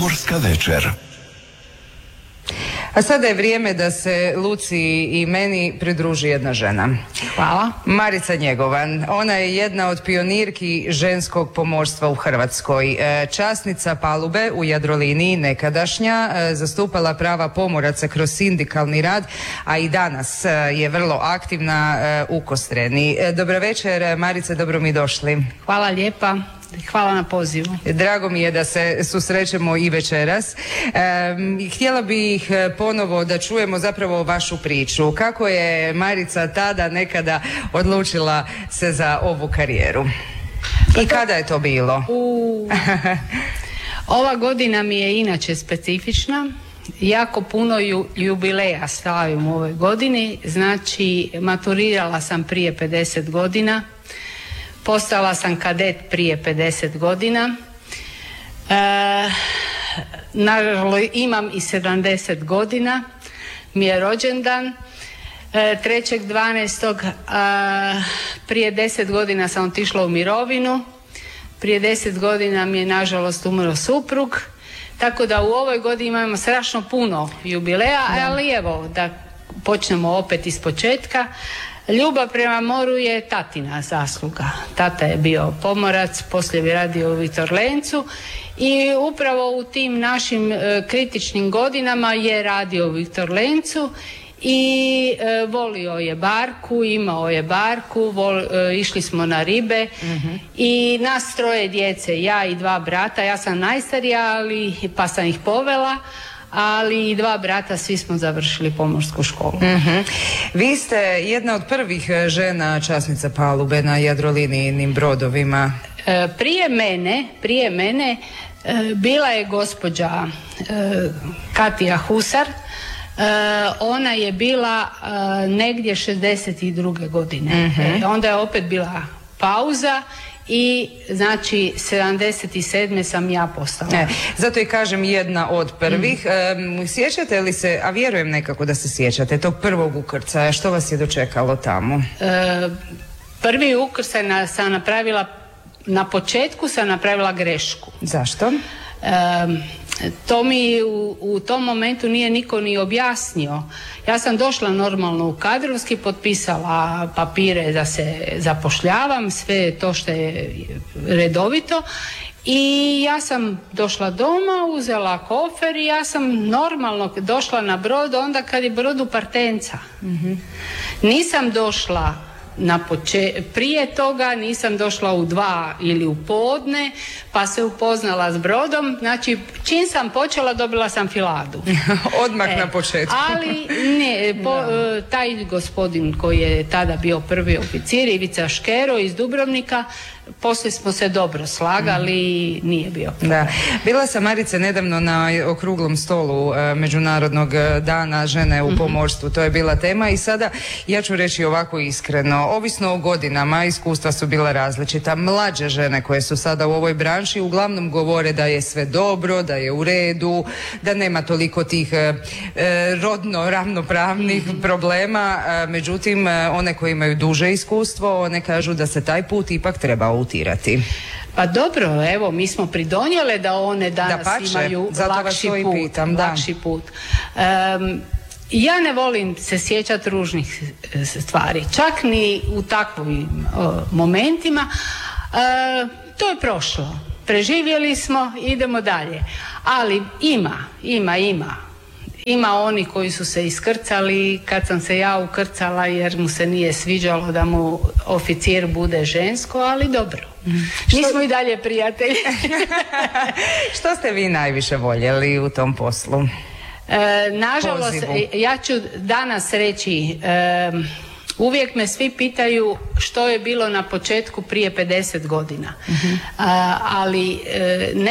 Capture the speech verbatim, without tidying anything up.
Pomorska večer. A sada je vrijeme da se Luci i meni pridruži jedna žena. Hvala. Marica Njegovan. Ona je jedna od pionirki ženskog pomorstva u Hrvatskoj. Časnica palube u Jadroliniji, nekadašnja, zastupala prava pomoraca kroz sindikalni rad, a i danas je vrlo aktivna u Kostreni. Dobro večer, Marice, dobro mi došli. Hvala lijepa. Hvala na pozivu. Drago mi je da se susrećemo i večeras. E, htjela bih ponovo da čujemo zapravo vašu priču. Kako je Marica tada nekada odlučila se za ovu karijeru? I kada je to bilo? U... Ova godina mi je inače specifična. Jako puno ju, jubileja slavim u ovoj godini. Znači, maturirala sam prije pedeset godina. Postala sam kadet prije pedeset godina. E, nažalost, imam i sedamdeset godina. Mi je rođendan. E, trećeg dvanaestog prije deset godina sam otišla u mirovinu. Prije deset godina mi je nažalost umro suprug. Tako da u ovoj godini imamo strašno puno jubileja, ali evo da počnemo opet iz početka. Ljubav prema moru je tatina zasluga. Tata je bio pomorac, poslije je radio u Viktor Lencu i upravo u tim našim e, kritičnim godinama je radio u Viktor Lencu i e, volio je barku, imao je barku, vol, e, išli smo na ribe mm-hmm. i nas troje djece, ja i dva brata, ja sam najstarija, ali pa sam ih povela, ali i dva brata, svi smo završili pomorsku školu. Mm-hmm. Vi ste jedna od prvih žena časnica palube na Jadrolinijnim brodovima. E, prije mene, prije mene e, bila je gospođa e, Katija Husar. E, ona je bila e, negdje šezdeset druge godine. Mm-hmm. E, onda je opet bila pauza. I znači sedamdeset sedme sam ja postala. E, zato i kažem jedna od prvih. Mm. E, sjećate li se, a vjerujem nekako da se sjećate, tog prvog ukrcaja, što vas je dočekalo tamo? E, prvi ukrcaj na, sam napravila, na početku sam napravila grešku. Zašto? E, to mi u, u tom momentu nije niko ni objasnio. Ja sam došla normalno u kadrovski, potpisala papire da se zapošljavam, sve to što je redovito i ja sam došla doma, uzela kofer i ja sam normalno došla na brod onda kad je brod u Partenca. Mm-hmm. Nisam došla na poče... prije toga, nisam došla u dva ili u podne, pa se upoznala s brodom, znači čim sam počela dobila sam filadu. Odmah e, na početku. Ali ne, po, taj gospodin koji je tada bio prvi oficir, Ivica Škero iz Dubrovnika, poslije smo se dobro slagali, mm. nije bio problem. Da. Bila sam, Marice, nedavno na okruglom stolu e, Međunarodnog dana žene u mm-hmm. pomorstvu, to je bila tema i sada ja ću reći ovako iskreno, ovisno o godinama, iskustva su bila različita. Mlađe žene koje su sada u ovoj branši uglavnom govore da je sve dobro, da je u redu, da nema toliko tih e, rodno ravnopravnih mm-hmm. problema, e, međutim one koje imaju duže iskustvo, one kažu da se taj put ipak treba utirati. Pa dobro, evo, mi smo pridonijele da one danas da pače, imaju lakši put. Pitam, lakši put. Um, ja ne volim se sjećati ružnih stvari, čak ni u takvim uh, momentima. Uh, to je prošlo. Preživjeli smo, idemo dalje. Ali ima, ima, ima. Ima oni koji su se iskrcali kad sam se ja ukrcala jer mu se nije sviđalo da mu oficir bude žensko, ali dobro. Mi smo i dalje prijatelji. Što ste vi najviše voljeli u tom poslu? E, nažalost, Pozivu. ja ću danas reći, e, uvijek me svi pitaju što je bilo na početku prije pedeset godina. Uh-huh. A, ali e, ne